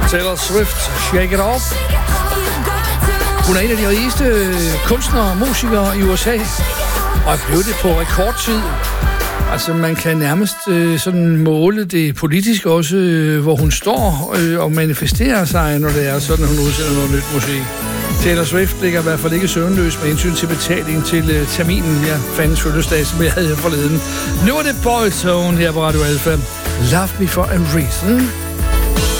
Taylor Swift, Shake It Off. Hun er en af de rigeste kunstnere og musikere i USA, og er blevet det på rekordtid. Altså, man kan nærmest sådan måle det politisk også, hvor hun står og manifesterer sig, når det er sådan, hun udsender noget nyt musik. Taylor Swift ligger i hvert fald ikke søvnløs med hensyn til betaling til terminen. Jeg fandt fødselsdag, som jeg havde forleden. Nu er det Boyzone her på Radio Alpha. Love Me For A Reason.